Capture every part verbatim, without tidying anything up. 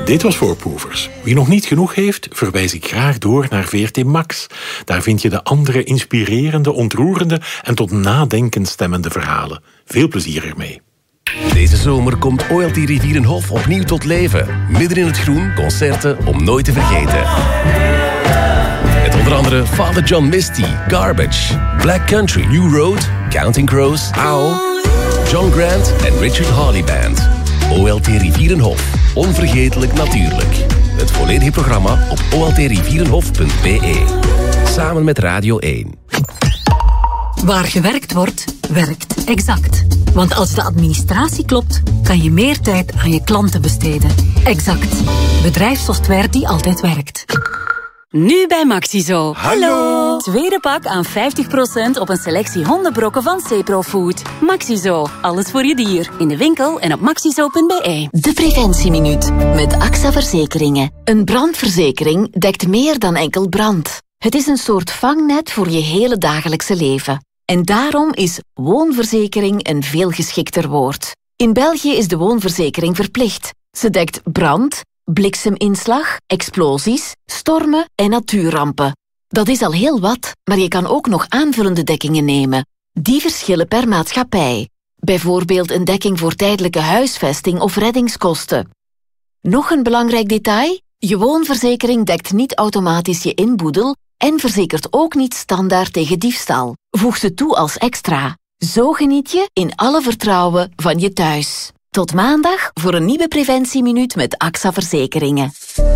Dit was Voorproevers. Wie nog niet genoeg heeft, verwijs ik graag door naar V R T Max. Daar vind je de andere inspirerende, ontroerende en tot nadenken stemmende verhalen. Veel plezier ermee. Deze zomer komt O L T Rivierenhof opnieuw tot leven. Midden in het groen, concerten om nooit te vergeten. Met onder andere Father John Misty, Garbage, Black Country, New Road, Counting Crows, Owl, John Grant en Richard Hawley Band. O L T Rivierenhof. Onvergetelijk natuurlijk. Het volledige programma op o l t rivierenhof punt b e. Samen met Radio één. Waar gewerkt wordt, werkt Exact. Want als de administratie klopt, kan je meer tijd aan je klanten besteden. Exact. Bedrijfssoftware die altijd werkt. Nu bij Maxizo. Hallo! Tweede pak aan vijftig procent op een selectie hondenbrokken van Cepro Food. Maxizo. Alles voor je dier. In de winkel en op maxizo punt b e. De Preventieminuut met A X A Verzekeringen. Een brandverzekering dekt meer dan enkel brand. Het is een soort vangnet voor je hele dagelijkse leven. En daarom is woonverzekering een veel geschikter woord. In België is de woonverzekering verplicht. Ze dekt brand, blikseminslag, explosies, stormen en natuurrampen. Dat is al heel wat, maar je kan ook nog aanvullende dekkingen nemen. Die verschillen per maatschappij. Bijvoorbeeld een dekking voor tijdelijke huisvesting of reddingskosten. Nog een belangrijk detail? Je woonverzekering dekt niet automatisch je inboedel en verzekert ook niet standaard tegen diefstal. Voeg ze toe als extra. Zo geniet je in alle vertrouwen van je thuis. Tot maandag voor een nieuwe preventieminuut met A X A Verzekeringen.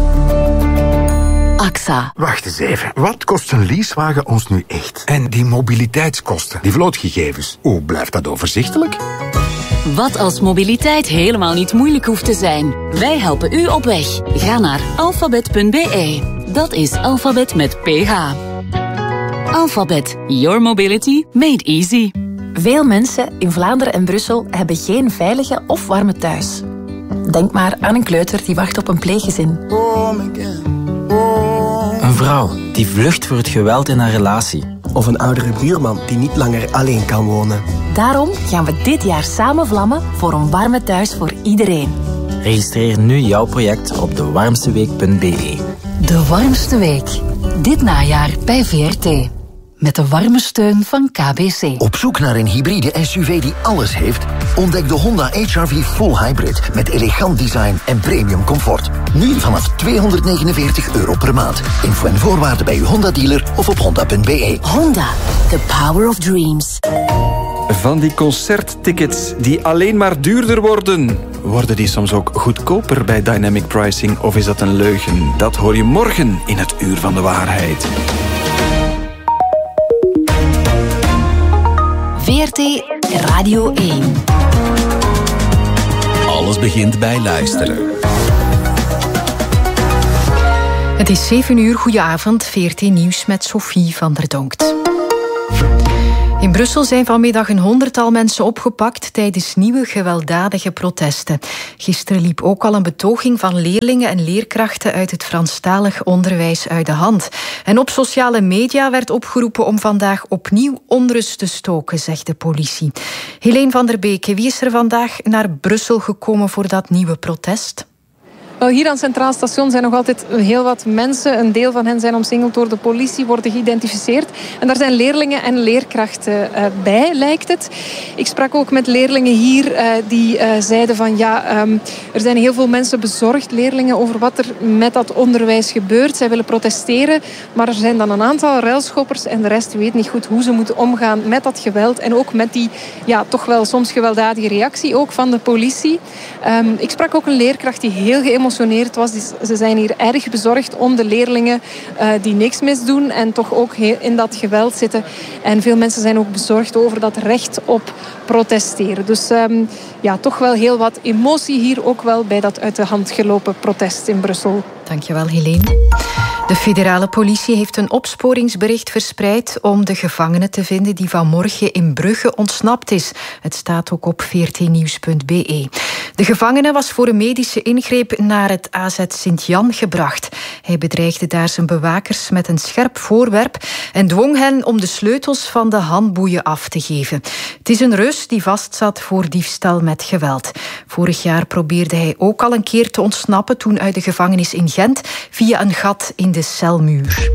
A X A. Wacht eens even. Wat kost een leasewagen ons nu echt? En die mobiliteitskosten, die vlootgegevens, hoe blijft dat overzichtelijk? Wat als mobiliteit helemaal niet moeilijk hoeft te zijn? Wij helpen u op weg. Ga naar alfabet punt b e. Dat is alfabet met ph. Alphabet. Your mobility made easy. Veel mensen in Vlaanderen en Brussel hebben geen veilige of warme thuis. Denk maar aan een kleuter die wacht op een pleeggezin. Een vrouw die vlucht voor het geweld in haar relatie. Of een oudere buurman die niet langer alleen kan wonen. Daarom gaan we dit jaar samen vlammen voor een warme thuis voor iedereen. Registreer nu jouw project op de warmste week punt b e. De Warmste Week. Dit najaar bij V R T. Met de warme steun van K B C. Op zoek naar een hybride S U V die alles heeft? Ontdek de Honda H R V Full Hybrid met elegant design en premium comfort. Nu vanaf tweehonderdnegenenveertig euro per maand. Info en voorwaarden bij uw Honda-dealer of op honda punt b e. Honda, the power of dreams. Van die concerttickets die alleen maar duurder worden. Worden die soms ook goedkoper bij Dynamic Pricing of is dat een leugen? Dat hoor je morgen in het Uur van de Waarheid. V R T Radio één. Alles begint bij luisteren. Het is zeven uur, goedenavond, V R T Nieuws met Sophie van der Donkt. In Brussel zijn vanmiddag een honderdtal mensen opgepakt tijdens nieuwe gewelddadige protesten. Gisteren liep ook al een betoging van leerlingen en leerkrachten uit het Franstalig onderwijs uit de hand. En op sociale media werd opgeroepen om vandaag opnieuw onrust te stoken, zegt de politie. Helene van der Beek, wie is er vandaag naar Brussel gekomen voor dat nieuwe protest? Wel, hier aan het Centraal Station zijn nog altijd heel wat mensen. Een deel van hen zijn omsingeld door de politie, worden geïdentificeerd. En daar zijn leerlingen en leerkrachten uh, bij, lijkt het. Ik sprak ook met leerlingen hier uh, die uh, zeiden van ja, um, er zijn heel veel mensen bezorgd, leerlingen, over wat er met dat onderwijs gebeurt. Zij willen protesteren, maar er zijn dan een aantal ruilschoppers en de rest weet niet goed hoe ze moeten omgaan met dat geweld. En ook met die ja, toch wel soms gewelddadige reactie ook van de politie. Um, ik sprak ook een leerkracht die heel geëmotioneerd geëmotioneerd was. Ze zijn hier erg bezorgd om de leerlingen uh, die niks misdoen en toch ook in dat geweld zitten. En veel mensen zijn ook bezorgd over dat recht op protesteren. Dus um, ja, toch wel heel wat emotie hier ook wel bij dat uit de hand gelopen protest in Brussel. Dankjewel, Helene. De federale politie heeft een opsporingsbericht verspreid om de gevangene te vinden die vanmorgen in Brugge ontsnapt is. Het staat ook op v r t nieuws punt b e. De gevangene was voor een medische ingreep naar het A Z Sint-Jan gebracht. Hij bedreigde daar zijn bewakers met een scherp voorwerp en dwong hen om de sleutels van de handboeien af te geven. Het is een Rus die vastzat voor diefstal met met geweld. Vorig jaar probeerde hij ook al een keer te ontsnappen, toen uit de gevangenis in Gent, via een gat in de celmuur.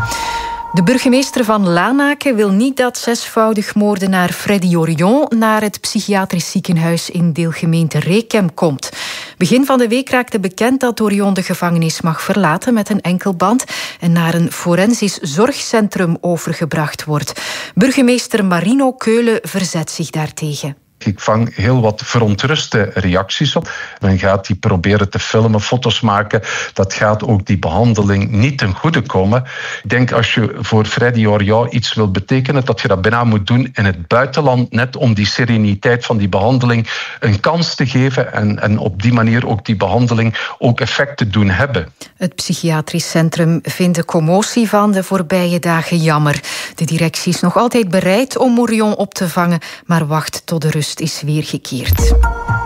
De burgemeester van Lanaken wil niet dat zesvoudig moordenaar Freddy Orion naar het psychiatrisch ziekenhuis in deelgemeente Rekem komt. Begin van de week raakte bekend dat Orion de gevangenis mag verlaten met een enkelband en naar een forensisch zorgcentrum overgebracht wordt. Burgemeester Marino Keulen verzet zich daartegen. Ik vang heel wat verontruste reacties op. Men gaat die proberen te filmen, foto's maken. Dat gaat ook die behandeling niet ten goede komen. Ik denk als je voor Freddy Orion iets wilt betekenen, dat je dat bijna moet doen in het buitenland, net om die sereniteit van die behandeling een kans te geven en, en op die manier ook die behandeling ook effect te doen hebben. Het psychiatrisch centrum vindt de commotie van de voorbije dagen jammer. De directie is nog altijd bereid om Orion op te vangen, maar wacht tot de rust is weergekeerd.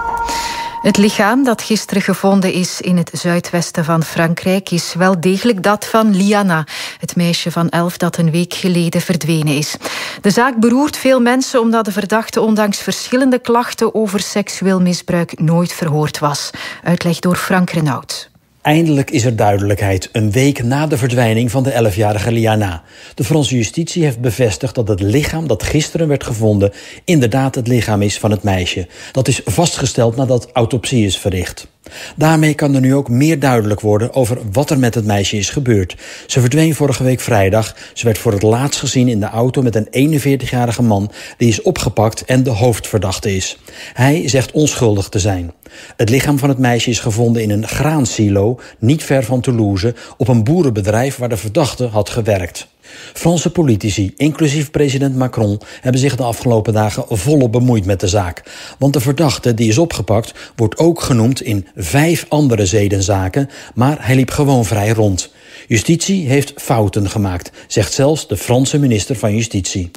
Het lichaam dat gisteren gevonden is in het zuidwesten van Frankrijk is wel degelijk dat van Liana, het meisje van elf dat een week geleden verdwenen is. De zaak beroert veel mensen omdat de verdachte ondanks verschillende klachten over seksueel misbruik nooit verhoord was. Uitleg door Frank Renaud. Eindelijk is er duidelijkheid, een week na de verdwijning van de elfjarige Liana. De Franse justitie heeft bevestigd dat het lichaam dat gisteren werd gevonden inderdaad het lichaam is van het meisje. Dat is vastgesteld nadat autopsie is verricht. Daarmee kan er nu ook meer duidelijk worden over wat er met het meisje is gebeurd. Ze verdween vorige week vrijdag. Ze werd voor het laatst gezien in de auto met een eenenveertigjarige man die is opgepakt en de hoofdverdachte is. Hij zegt onschuldig te zijn. Het lichaam van het meisje is gevonden in een graansilo, niet ver van Toulouse, op een boerenbedrijf waar de verdachte had gewerkt. Franse politici, inclusief president Macron, hebben zich de afgelopen dagen volop bemoeid met de zaak. Want de verdachte die is opgepakt wordt ook genoemd in vijf andere zedenzaken, maar hij liep gewoon vrij rond. Justitie heeft fouten gemaakt, zegt zelfs de Franse minister van Justitie.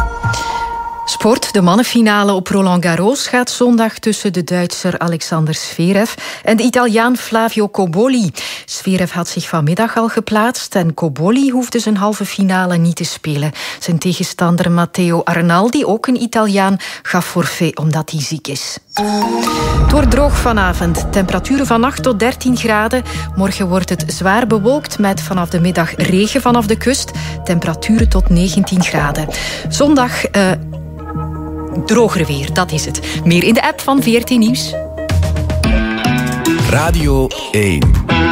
Sport, de mannenfinale op Roland Garros gaat zondag tussen de Duitser Alexander Zverev en de Italiaan Flavio Cobolli. Zverev had zich vanmiddag al geplaatst en Cobolli hoefde zijn halve finale niet te spelen. Zijn tegenstander Matteo Arnaldi, ook een Italiaan, gaf forfait omdat hij ziek is. Het wordt droog vanavond. Temperaturen van acht tot dertien graden. Morgen wordt het zwaar bewolkt met vanaf de middag regen vanaf de kust. Temperaturen tot negentien graden. Zondag Uh, droger weer, dat is het. Meer in de app van V R T Nieuws. Radio één.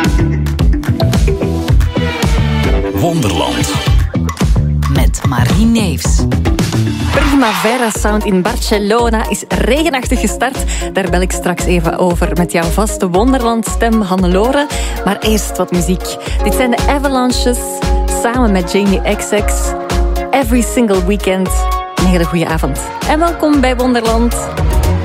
Wonderland. Met Marie Neefs. Primavera Sound in Barcelona is regenachtig gestart. Daar bel ik straks even over met jouw vaste Wonderland-stem Hannelore. Maar eerst wat muziek. Dit zijn de Avalanches samen met Jamie X X. Every Single Weekend. Een hele goede avond. En welkom bij Wonderland.